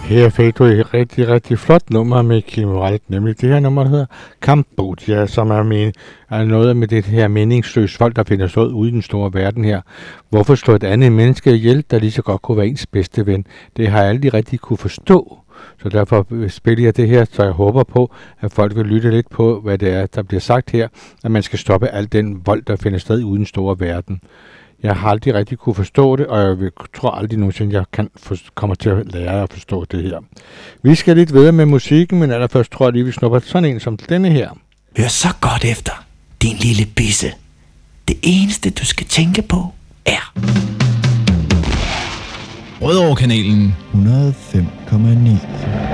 Her fik du et rigtig, rigtig flot nummer med Kim Wright, nemlig det her nummer, der hedder Cambodia, som er noget med det her meningsløse folk, der finder ud ude i den store verden her. Hvorfor slå et andet menneske ihjel, der lige så godt kunne være ens bedste ven? Det har jeg aldrig rigtig kunne forstå. Så derfor spiller jeg det her, så jeg håber på, at folk vil lytte lidt på, hvad det er, der bliver sagt her, at man skal stoppe al den vold, der finder sted ude i den store verden. Jeg har aldrig rigtig kunne forstå det, og jeg tror aldrig nogensinde, jeg kommer til at lære at forstå det her. Vi skal lidt videre med musikken, men allerførst tror jeg lige, vi snupper sådan en som denne her. Hør så godt efter, din lille bisse. Det eneste, du skal tænke på, er... Rødovre-kanalen 105,9